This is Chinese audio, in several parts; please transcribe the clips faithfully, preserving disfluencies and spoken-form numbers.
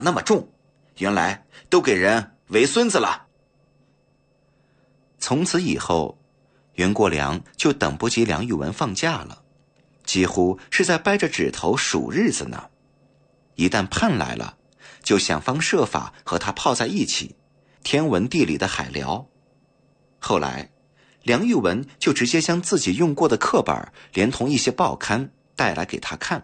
那么重，原来都给人为孙子了。”从此以后，袁国良就等不及梁玉文放假了，几乎是在掰着指头数日子呢。一旦盼来了，就想方设法和他泡在一起，天文地理的海聊。后来梁玉文就直接将自己用过的课本连同一些报刊带来给他看。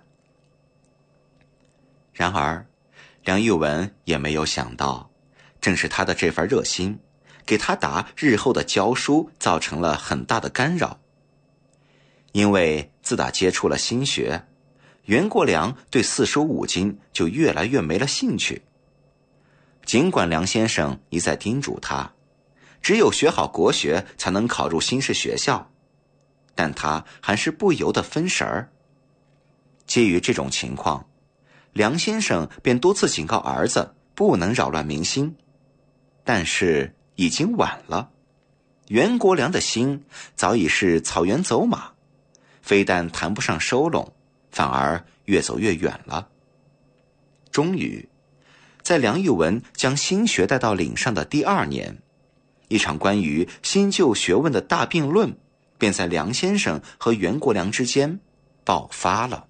然而梁玉文也没有想到，正是他的这份热心，给他达日后的教书造成了很大的干扰。因为自打接触了心学，袁国良对四书五经就越来越没了兴趣。尽管梁先生一再叮嘱他，只有学好国学才能考入新式学校，但他还是不由得分神儿。基于这种情况，梁先生便多次警告儿子不能扰乱民心，但是已经晚了。袁国良的心早已是草原走马，非但谈不上收拢，反而越走越远了。终于在梁玉文将新学带到岭上的第二年，一场关于新旧学问的大辩论便在梁先生和袁国良之间爆发了。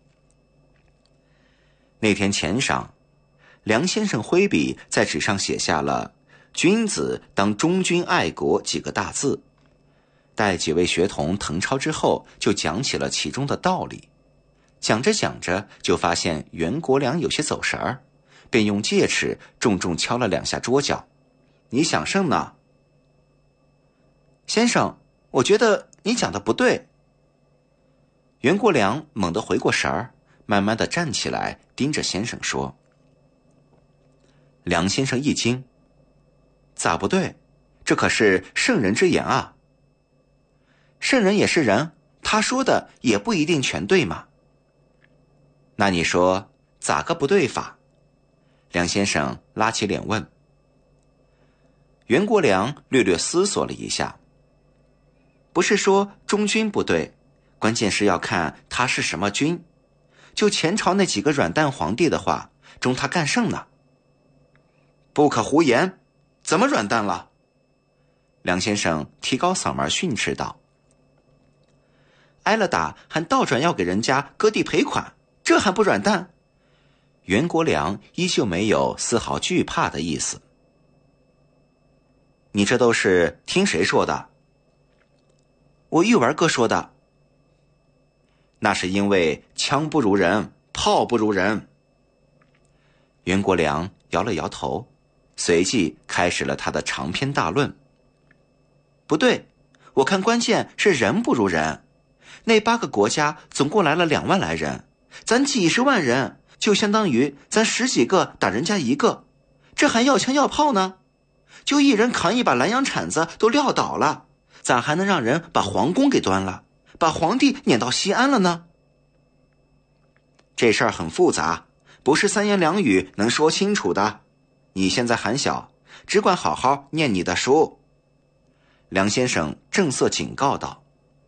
那天前晌，梁先生挥笔在纸上写下了“君子当忠君爱国”几个大字，待几位学童誊抄之后，就讲起了其中的道理。讲着讲着，就发现袁国良有些走神儿，便用戒尺重重敲了两下桌角：“你想甚呢？”“先生，我觉得你讲的不对。”袁国良猛地回过神儿，慢慢地站起来，盯着先生说。梁先生一惊：“咋不对？这可是圣人之言啊！”“圣人也是人，他说的也不一定全对嘛。”“那你说咋个不对法？”梁先生拉起脸问。袁国良略略思索了一下：“不是说忠君不对，关键是要看他是什么君。就前朝那几个软蛋皇帝的话，忠他干甚呢？”“不可胡言，怎么软蛋了？”梁先生提高嗓门训斥道。“挨了打还倒转要给人家割地赔款，这还不软蛋？”袁国良依旧没有丝毫惧怕的意思。“你这都是听谁说的？”“我玉文哥说的。”“那是因为枪不如人，炮不如人。”袁国良摇了摇头，随即开始了他的长篇大论。“不对，我看关键是人不如人。那八个国家总共来了两万来人，咱几十万人，就相当于咱十几个打人家一个，这还要枪要炮呢？就一人扛一把南洋铲子都撂倒了，咋还能让人把皇宫给端了，把皇帝撵到西安了呢？这事儿很复杂，不是三言两语能说清楚的。你现在还小，只管好好念你的书。”梁先生正色警告道。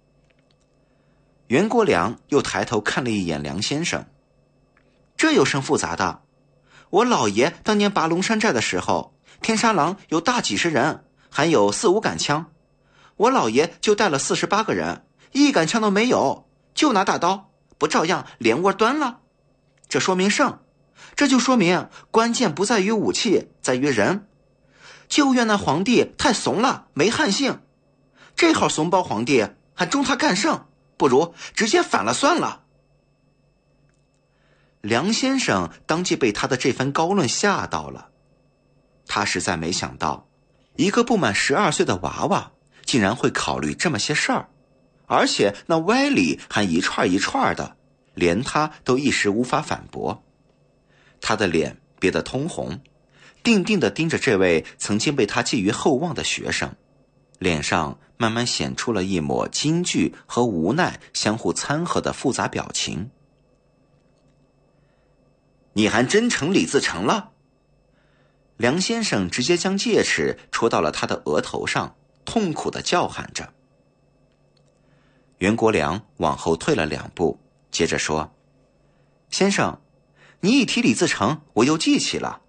袁国良又抬头看了一眼梁先生：“这有甚复杂的？我老爷当年拔龙山寨的时候，天杀狼有大几十人，还有四五杆枪，我老爷就带了四十八个人，一杆枪都没有，就拿大刀，不照样连窝端了？这说明甚？这就说明关键不在于武器，在于人。就怨那皇帝太怂了，没汉性。这号怂包皇帝还忠他干甚？不如直接反了算了。”梁先生当即被他的这番高论吓到了。他实在没想到，一个不满十二岁的娃娃竟然会考虑这么些事儿，而且那歪理还一串一串的，连他都一时无法反驳。他的脸憋得通红，定定地盯着这位曾经被他寄予厚望的学生，脸上慢慢显出了一抹惊惧和无奈相互掺和的复杂表情。“你还真成李自成了？”梁先生直接将戒尺戳到了他的额头上，痛苦地叫喊着。袁国良往后退了两步，接着说：“先生，你一提李自成，我又记起了。